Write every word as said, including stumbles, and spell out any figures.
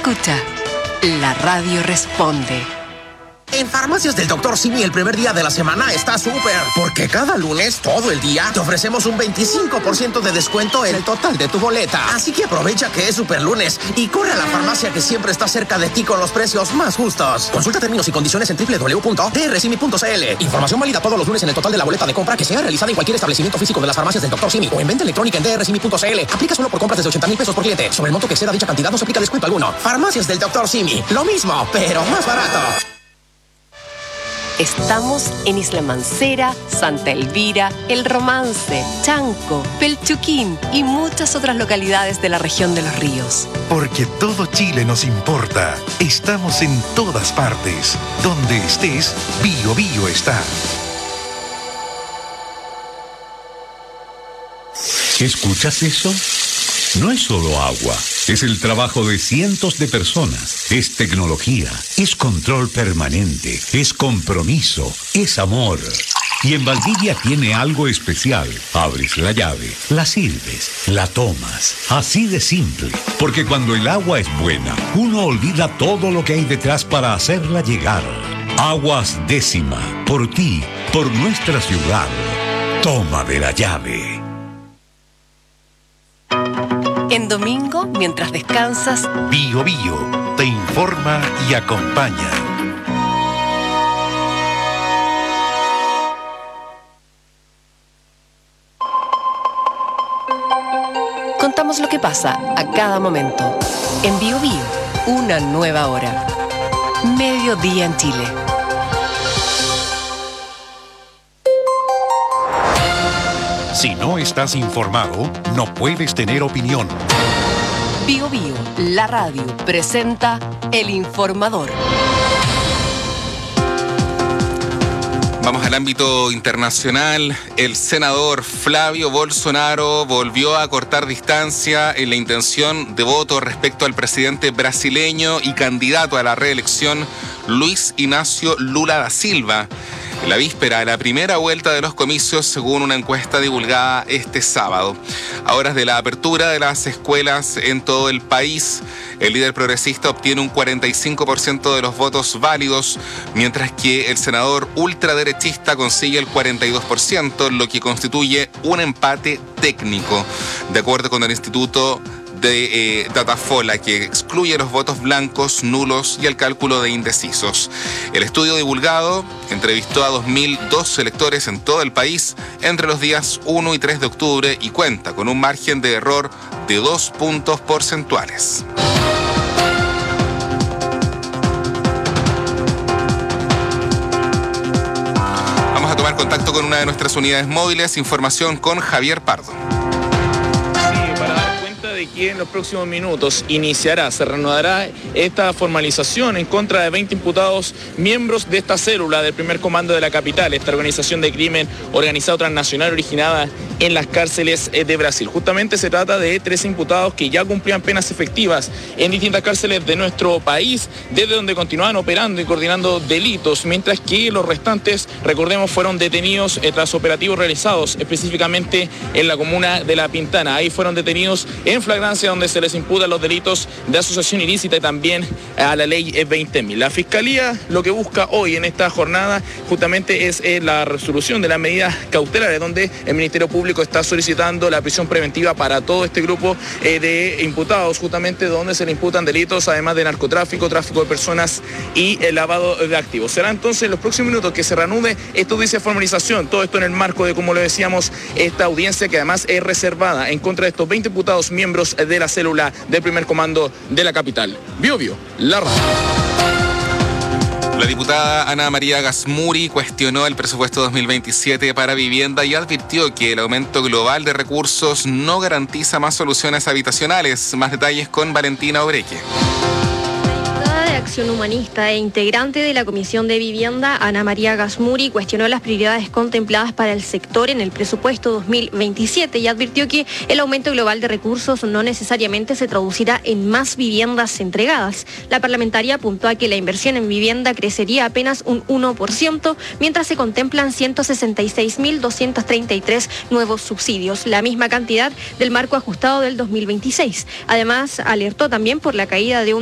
Escucha, la radio responde. En Farmacias del doctor Simi el primer día de la semana está súper, porque cada lunes, todo el día, te ofrecemos un veinticinco por ciento de descuento en el total de tu boleta. Así que aprovecha que es super lunes y corre a la farmacia que siempre está cerca de ti con los precios más justos. Consulta términos y condiciones en doble u doble u doble u punto d r simi punto c l. Información válida todos los lunes en el total de la boleta de compra que sea realizada en cualquier establecimiento físico de las Farmacias del doctor Simi o en venta electrónica en d r simi punto c l. Aplica solo por compras desde ochenta mil pesos por cliente. Sobre el monto que exceda dicha cantidad no se aplica descuento alguno. Farmacias del doctor Simi. Lo mismo, pero más barato. Estamos en Isla Mancera, Santa Elvira, El Romance, Chanco, Pelchuquín y muchas otras localidades de la región de los ríos. Porque todo Chile nos importa. Estamos en todas partes. Donde estés, Bio Bio está. ¿Escuchas eso? No es solo agua, es el trabajo de cientos de personas, es tecnología, es control permanente, es compromiso, es amor. Y en Valdivia tiene algo especial. Abres la llave, la sirves, la tomas. Así de simple. Porque cuando el agua es buena, uno olvida todo lo que hay detrás para hacerla llegar. Aguas Décima, por ti, por nuestra ciudad. Toma de la llave. En domingo, mientras descansas, Bio Bio te informa y acompaña. contamos lo que pasa a cada momento. En Bio Bio, una nueva hora. Mediodía en Chile. Si no estás informado, no puedes tener opinión. Bio Bio, la radio, presenta El Informador. Vamos al ámbito internacional. El senador Flavio Bolsonaro volvió a cortar distancia en la intención de voto respecto al presidente brasileño y candidato a la reelección Luis Ignacio Lula da Silva. En la víspera de la primera vuelta de los comicios, según una encuesta divulgada este sábado. A horas de la apertura de las escuelas en todo el país, el líder progresista obtiene un cuarenta y cinco por ciento de los votos válidos, mientras que el senador ultraderechista consigue el cuarenta y dos por ciento, lo que constituye un empate técnico, de acuerdo con el Instituto de eh, Datafola, que excluye los votos blancos, nulos y el cálculo de indecisos. El estudio divulgado entrevistó a dos mil dos electores en todo el país entre los días uno y tres de octubre y cuenta con un margen de error de dos puntos porcentuales. Vamos a tomar contacto con una de nuestras unidades móviles. Información con Javier Pardo. Que en los próximos minutos iniciará, se reanudará esta formalización en contra de veinte imputados miembros de esta célula del primer comando de la capital, esta organización de crimen organizado transnacional originada en las cárceles de Brasil. Justamente se trata de tres imputados que ya cumplían penas efectivas en distintas cárceles de nuestro país, desde donde continuaban operando y coordinando delitos, mientras que los restantes, recordemos, fueron detenidos tras operativos realizados específicamente en la comuna de La Pintana. Ahí fueron detenidos en flagrancia, donde se les imputan los delitos de asociación ilícita y también a la ley veinte mil. La Fiscalía lo que busca hoy en esta jornada justamente es eh, la resolución de las medidas cautelares, donde el Ministerio Público está solicitando la prisión preventiva para todo este grupo eh, de imputados, justamente donde se le imputan delitos además de narcotráfico, tráfico de personas y el lavado de activos. Será entonces en los próximos minutos que se reanude esta audiencia de formalización, todo esto en el marco de, como lo decíamos, esta audiencia que además es reservada en contra de estos veinte imputados miembros de la célula del primer comando de la capital. Bio Bio, la radio. La diputada Ana María Gasmuri cuestionó el presupuesto dos mil veintisiete para vivienda y advirtió que el aumento global de recursos no garantiza más soluciones habitacionales. Más detalles con Valentina Obreque. Acción Humanista e integrante de la Comisión de Vivienda, Ana María Gasmuri, cuestionó las prioridades contempladas para el sector en el presupuesto dos mil veintisiete y advirtió que el aumento global de recursos no necesariamente se traducirá en más viviendas entregadas. La parlamentaria apuntó a que la inversión en vivienda crecería apenas un uno por ciento, mientras se contemplan ciento sesenta y seis mil doscientos treinta y tres nuevos subsidios, la misma cantidad del marco ajustado del dos mil veintiséis. Además, alertó también por la caída de un